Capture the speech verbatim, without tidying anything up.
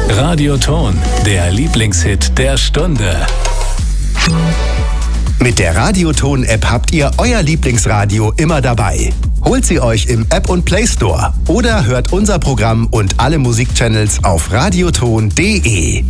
Radioton, der Lieblingshit der Stunde. Mit der Radioton-App habt ihr euer Lieblingsradio immer dabei. Holt sie euch im App- und Play Store oder hört unser Programm und alle Musikchannels auf radioton punkt de.